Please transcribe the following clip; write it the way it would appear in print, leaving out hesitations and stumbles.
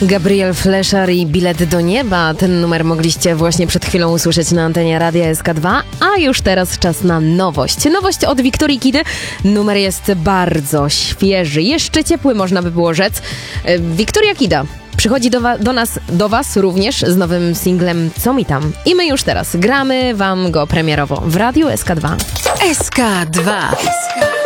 Gabriel Fleszar i Bilet do nieba. Ten numer mogliście właśnie przed chwilą usłyszeć na antenie Radia SK2, a już teraz czas na nowość. Nowość od Wiktorii Kidy. Numer jest bardzo świeży, jeszcze ciepły można by było rzec. Wiktoria Kida przychodzi do Was również z nowym singlem Co mi tam? I my już teraz gramy Wam go premierowo w Radiu SK2. SK2.